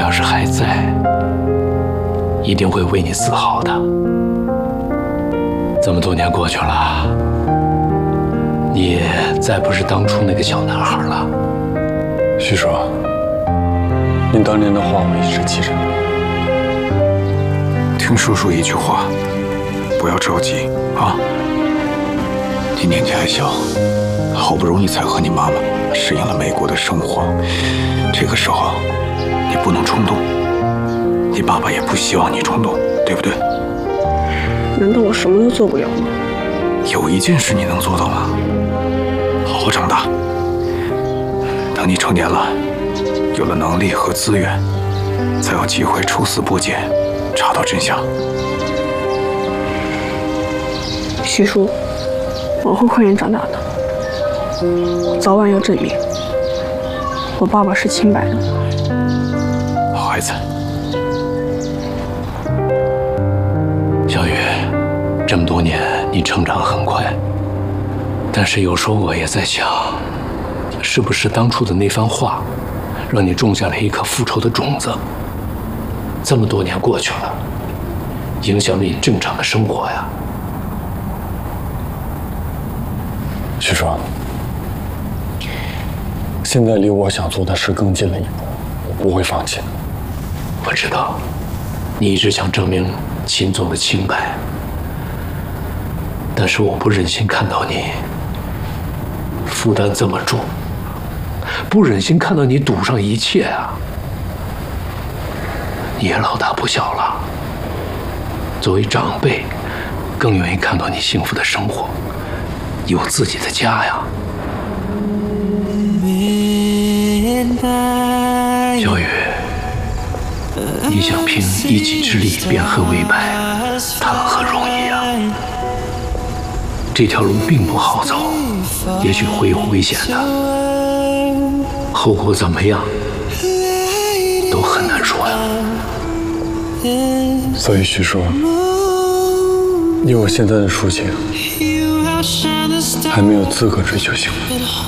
要是还在，一定会为你自豪的。这么多年过去了，你也再不是当初那个小男孩了。 徐叔，您当年的话我一直记着。 听叔叔一句话，不要着急啊。你年纪还小，好不容易才和你妈妈适应了美国的生活，这个时候你不能冲动，你爸爸也不希望你冲动，对不对？ 难道我什么都做不了吗？ 有一件事你能做到吗？好好长大，等你成年了，有了能力和资源，才有机会抽丝剥茧，查到真相。 徐叔，我会快点长大的，我早晚要证明我爸爸是清白的。 好孩子。 小雨，这么多年你成长很快，但是有时候我也在想，是不是当初的那番话，让你种下了一颗复仇的种子？这么多年过去了，影响了你正常的生活呀。 徐叔，现在离我想做的事更近了一步，我不会放弃的。 我知道，你一直想证明秦总的清白，但是我不忍心看到你负担这么重，不忍心看到你赌上一切啊！你也老大不小了，作为长辈，更愿意看到你幸福的生活，有自己的家呀。小雨，你想凭一己之力变黑为白，谈何容易啊！这条路并不好走，也许会有危险的，后果怎么样都很难说呀。 所以徐叔，以我现在的处境，还没有资格追求幸福。